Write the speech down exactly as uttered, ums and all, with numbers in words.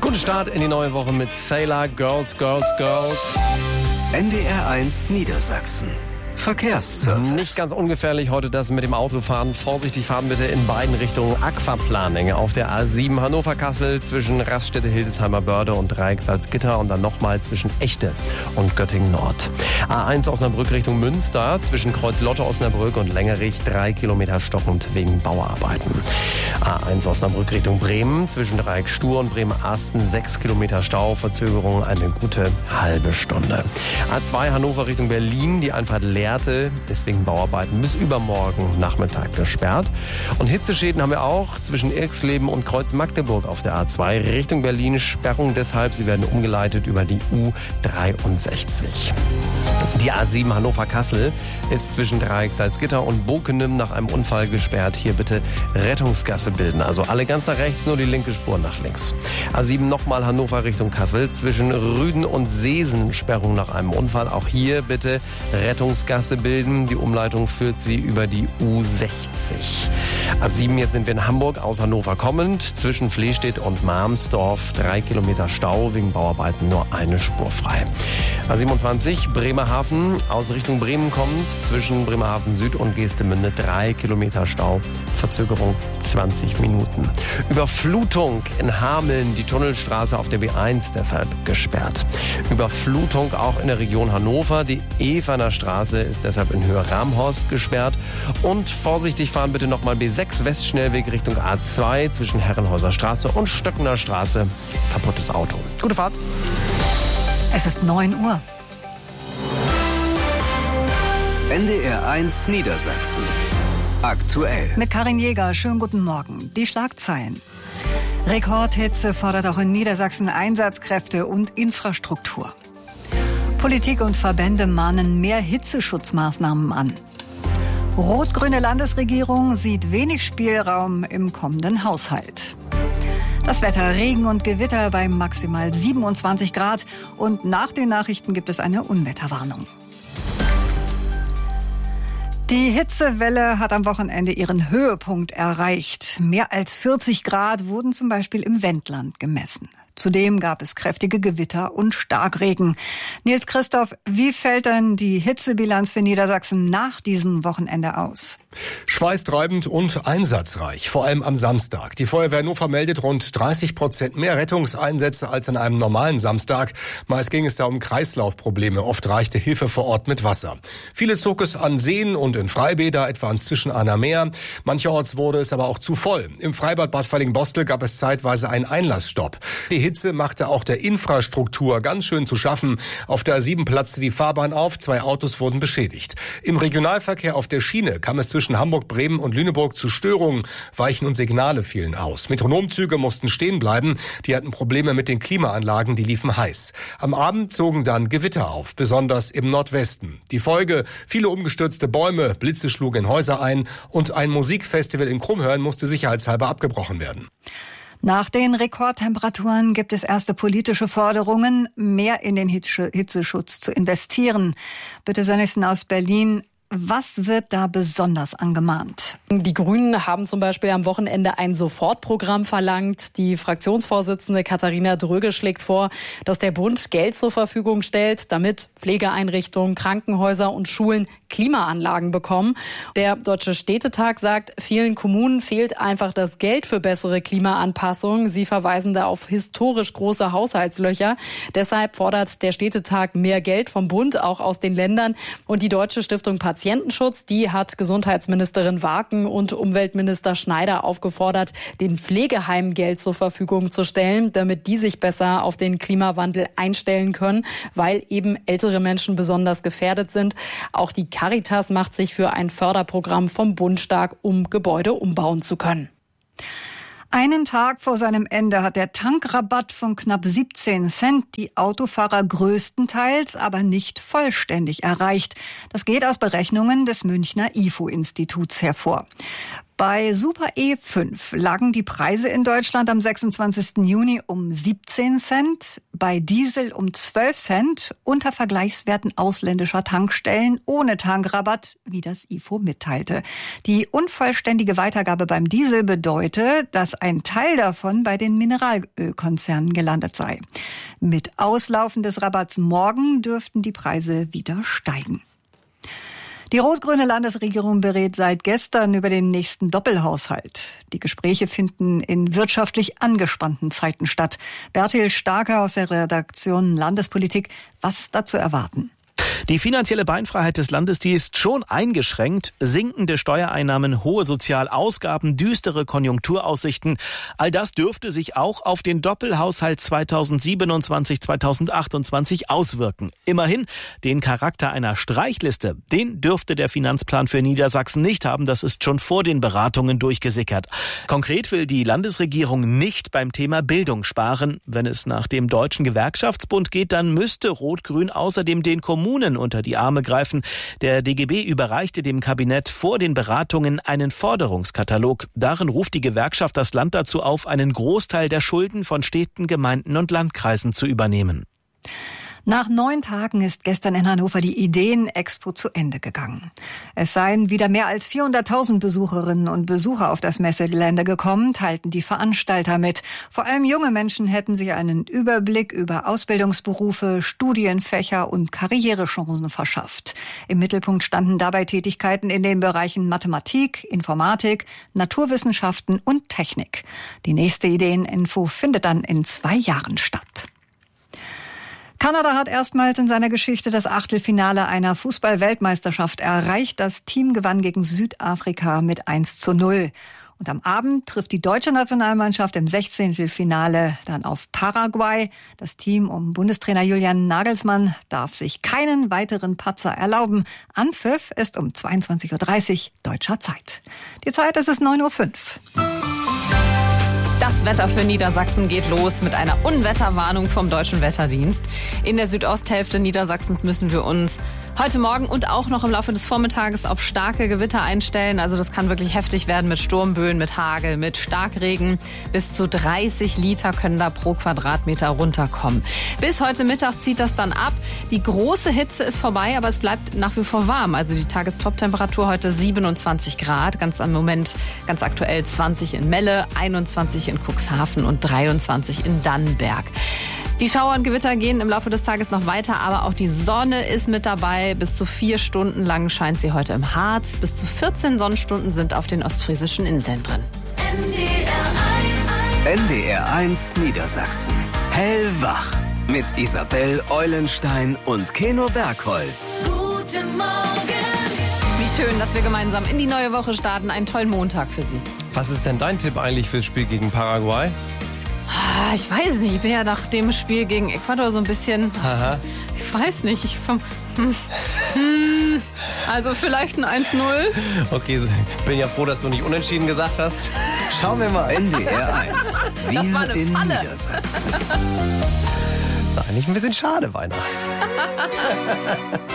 Guten Start in die neue Woche mit Sailor, Girls, Girls, Girls. N D R eins Niedersachsen. Verkehrsservice. Nicht ganz ungefährlich heute das mit dem Autofahren. Vorsichtig fahren bitte in beiden Richtungen. Aquaplaning auf der A sieben Hannover-Kassel zwischen Raststätte Hildesheimer Börde und Dreieck Salzgitter und dann nochmal zwischen Echte und Göttingen Nord. A eins Osnabrück Richtung Münster zwischen Kreuz Lotte Osnabrück und Längerich drei Kilometer stockend wegen Bauarbeiten. A eins Osnabrück Richtung Bremen zwischen Dreieck Stur und Bremen-Asten sechs Kilometer Stau, Verzögerung eine gute halbe Stunde. A zwei Hannover Richtung Berlin, die Einfahrt leer ist wegen Bauarbeiten bis übermorgen Nachmittag gesperrt. Und Hitzeschäden haben wir auch zwischen Irxleben und Kreuz Magdeburg auf der A zwei Richtung Berlin. Sperrung deshalb, sie werden umgeleitet über die U dreiundsechzig. Die A sieben Hannover-Kassel ist zwischen Dreieck Salzgitter und Bokenem nach einem Unfall gesperrt. Hier bitte Rettungsgasse bilden. Also alle ganz nach rechts, nur die linke Spur nach links. A sieben nochmal Hannover Richtung Kassel. Zwischen Rüden und Seesen Sperrung nach einem Unfall. Auch hier bitte Rettungsgasse bilden. Die Umleitung führt sie über die U sechzig. A sieben, jetzt sind wir in Hamburg aus Hannover kommend. Zwischen Flehstedt und Marmsdorf drei Kilometer Stau. Wegen Bauarbeiten nur eine Spur frei. A siebenundzwanzig Bremerhaven aus Richtung Bremen kommt. Zwischen Bremerhaven Süd und Geestemünde drei Kilometer Stau. Verzögerung zwanzig Minuten. Überflutung in Hameln, die Tunnelstraße auf der B eins deshalb gesperrt. Überflutung auch in der Region Hannover. Die Eferner Straße ist deshalb in Höhe Ramhorst gesperrt. Und vorsichtig fahren bitte nochmal B sechs Westschnellweg Richtung A zwei zwischen Herrenhäuser Straße und Stöckener Straße. Kaputtes Auto. Gute Fahrt. Es ist neun Uhr. N D R eins Niedersachsen. Aktuell. Mit Karin Jäger, schönen guten Morgen. Die Schlagzeilen. Rekordhitze fordert auch in Niedersachsen Einsatzkräfte und Infrastruktur. Politik und Verbände mahnen mehr Hitzeschutzmaßnahmen an. Rot-grüne Landesregierung sieht wenig Spielraum im kommenden Haushalt. Das Wetter, Regen und Gewitter bei maximal siebenundzwanzig Grad. Und nach den Nachrichten gibt es eine Unwetterwarnung. Die Hitzewelle hat am Wochenende ihren Höhepunkt erreicht. Mehr als vierzig Grad wurden zum Beispiel im Wendland gemessen. Zudem gab es kräftige Gewitter und Starkregen. Nils Christoph, wie fällt denn die Hitzebilanz für Niedersachsen nach diesem Wochenende aus? Schweißtreibend und einsatzreich, vor allem am Samstag. Die Feuerwehr Hannover meldet rund dreißig Prozent mehr Rettungseinsätze als an einem normalen Samstag. Meist ging es da um Kreislaufprobleme, oft reichte Hilfe vor Ort mit Wasser. Viele zog es an Seen und in Freibäder, etwa an Zwischenahner Meer. Mancherorts wurde es aber auch zu voll. Im Freibad Bad Falling-Bostel gab es zeitweise einen Einlassstopp. Die Hitze machte auch der Infrastruktur ganz schön zu schaffen. Auf der A sieben platzte die Fahrbahn auf, zwei Autos wurden beschädigt. Im Regionalverkehr auf der Schiene kam es zwischen Hamburg, Bremen und Lüneburg zu Störungen. Weichen und Signale fielen aus. Metronomzüge mussten stehen bleiben. Die hatten Probleme mit den Klimaanlagen, die liefen heiß. Am Abend zogen dann Gewitter auf, besonders im Nordwesten. Die Folge: viele umgestürzte Bäume, Blitze schlugen in Häuser ein und ein Musikfestival in Krummhörn musste sicherheitshalber abgebrochen werden. Nach den Rekordtemperaturen gibt es erste politische Forderungen, mehr in den Hitzeschutz zu investieren. Bitte Sönnigsen aus Berlin. Was wird da besonders angemahnt? Die Grünen haben zum Beispiel am Wochenende ein Sofortprogramm verlangt. Die Fraktionsvorsitzende Katharina Dröge schlägt vor, dass der Bund Geld zur Verfügung stellt, damit Pflegeeinrichtungen, Krankenhäuser und Schulen Klimaanlagen bekommen. Der Deutsche Städtetag sagt, vielen Kommunen fehlt einfach das Geld für bessere Klimaanpassungen. Sie verweisen da auf historisch große Haushaltslöcher. Deshalb fordert der Städtetag mehr Geld vom Bund, auch aus den Ländern. Und die Deutsche Stiftung Patientenschutz, die hat Gesundheitsministerin Waken und Umweltminister Schneider aufgefordert, den Pflegeheimen Geld zur Verfügung zu stellen, damit die sich besser auf den Klimawandel einstellen können, weil eben ältere Menschen besonders gefährdet sind. Auch die Caritas macht sich für ein Förderprogramm vom Bund stark, um Gebäude umbauen zu können. Einen Tag vor seinem Ende hat der Tankrabatt von knapp siebzehn Cent die Autofahrer größtenteils, aber nicht vollständig erreicht. Das geht aus Berechnungen des Münchner I F O-Instituts hervor. Bei Super E fünf lagen die Preise in Deutschland am sechsundzwanzigsten Juni um siebzehn Cent, bei Diesel um zwölf Cent unter Vergleichswerten ausländischer Tankstellen ohne Tankrabatt, wie das I F O mitteilte. Die unvollständige Weitergabe beim Diesel bedeutet, dass ein Teil davon bei den Mineralölkonzernen gelandet sei. Mit Auslaufen des Rabatts morgen dürften die Preise wieder steigen. Die rot-grüne Landesregierung berät seit gestern über den nächsten Doppelhaushalt. Die Gespräche finden in wirtschaftlich angespannten Zeiten statt. Bertil Starke aus der Redaktion Landespolitik. Was ist da zu erwarten? Die finanzielle Beinfreiheit des Landes, die ist schon eingeschränkt. Sinkende Steuereinnahmen, hohe Sozialausgaben, düstere Konjunkturaussichten. All das dürfte sich auch auf den Doppelhaushalt zweitausendsiebenundzwanzig zweitausendachtundzwanzig auswirken. Immerhin, den Charakter einer Streichliste, den dürfte der Finanzplan für Niedersachsen nicht haben. Das ist schon vor den Beratungen durchgesickert. Konkret will die Landesregierung nicht beim Thema Bildung sparen. Wenn es nach dem Deutschen Gewerkschaftsbund geht, dann müsste Rot-Grün außerdem den Kommunen unter die Arme greifen. Der D G B überreichte dem Kabinett vor den Beratungen einen Forderungskatalog. Darin ruft die Gewerkschaft das Land dazu auf, einen Großteil der Schulden von Städten, Gemeinden und Landkreisen zu übernehmen. Nach neun Tagen ist gestern in Hannover die Ideen-Expo zu Ende gegangen. Es seien wieder mehr als vierhunderttausend Besucherinnen und Besucher auf das Messegelände gekommen, teilten die Veranstalter mit. Vor allem junge Menschen hätten sich einen Überblick über Ausbildungsberufe, Studienfächer und Karrierechancen verschafft. Im Mittelpunkt standen dabei Tätigkeiten in den Bereichen Mathematik, Informatik, Naturwissenschaften und Technik. Die nächste Ideen-Info findet dann in zwei Jahren statt. Kanada hat erstmals in seiner Geschichte das Achtelfinale einer Fußball-Weltmeisterschaft erreicht. Das Team gewann gegen Südafrika mit eins zu null. Und am Abend trifft die deutsche Nationalmannschaft im Sechzehntelfinale dann auf Paraguay. Das Team um Bundestrainer Julian Nagelsmann darf sich keinen weiteren Patzer erlauben. Anpfiff ist um zweiundzwanzig Uhr dreißig deutscher Zeit. Die Zeit ist es neun Uhr fünf. Das Wetter für Niedersachsen geht los mit einer Unwetterwarnung vom Deutschen Wetterdienst. In der Südosthälfte Niedersachsens müssen wir uns heute Morgen und auch noch im Laufe des Vormittages auf starke Gewitter einstellen. Also das kann wirklich heftig werden mit Sturmböen, mit Hagel, mit Starkregen. Bis zu dreißig Liter können da pro Quadratmeter runterkommen. Bis heute Mittag zieht das dann ab. Die große Hitze ist vorbei, aber es bleibt nach wie vor warm. Also die Tagestoptemperatur heute siebenundzwanzig Grad. Ganz am Moment, ganz aktuell zwanzig in Melle, einundzwanzig in Cuxhaven und dreiundzwanzig in Dannenberg. Die Schauer und Gewitter gehen im Laufe des Tages noch weiter, aber auch die Sonne ist mit dabei. Bis zu vier Stunden lang scheint sie heute im Harz. Bis zu vierzehn Sonnenstunden sind auf den ostfriesischen Inseln drin. N D R eins Niedersachsen. Hellwach. Mit Isabel Eulenstein und Keno Bergholz. Guten Morgen. Wie schön, dass wir gemeinsam in die neue Woche starten. Einen tollen Montag für Sie. Was ist denn dein Tipp eigentlich fürs Spiel gegen Paraguay? Ich weiß nicht, ich bin ja nach dem Spiel gegen Ecuador so ein bisschen, Aha. ich weiß nicht, ich vom, hm, hm, also vielleicht ein eins null. Okay, bin ja froh, dass du nicht unentschieden gesagt hast. Schauen wir mal. N D R eins. Wir Das war eine in Falle. Niedersachsen. Eigentlich ein bisschen schade, beinahe.